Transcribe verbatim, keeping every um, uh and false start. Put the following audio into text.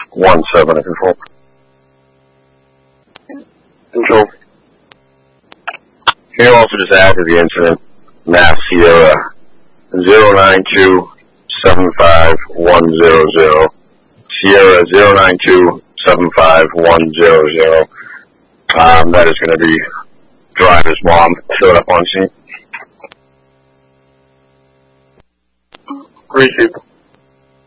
one seven to control. Control. Can you also just add to the incident, Mass Sierra zero nine two seven five one zero zero, Sierra zero nine two seven five one zero zero. Um, that is going to be driver's mom showed up on scene. Appreciate it.